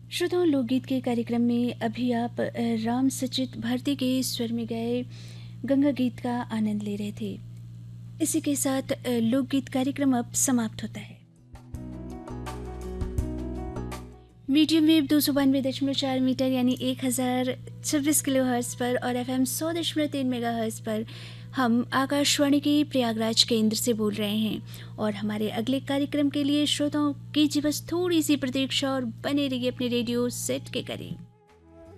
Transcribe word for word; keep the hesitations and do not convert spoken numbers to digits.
श्रोताओं, लोकगीत के कार्यक्रम में अभी आप अ, राम सचित भारती के स्वर में गाए गंगा गीत का आनंद ले रहे थे। इसी के साथ अ, लोकगीत कार्यक्रम अब समाप्त होता है। मीडियम वेव दो सौ बानवे दशमलव चार मीटर यानी एक हज़ार छब्बीस किलो हर्ट्ज पर और एफ एम सौ दशमलव तीन मेगा हर्ट्ज पर हम आकाशवाणी के प्रयागराज केंद्र से बोल रहे हैं। और हमारे अगले कार्यक्रम के लिए श्रोताओं कीजिए बस थोड़ी सी प्रतीक्षा और बने रहिए अपने रेडियो सेट के करीब।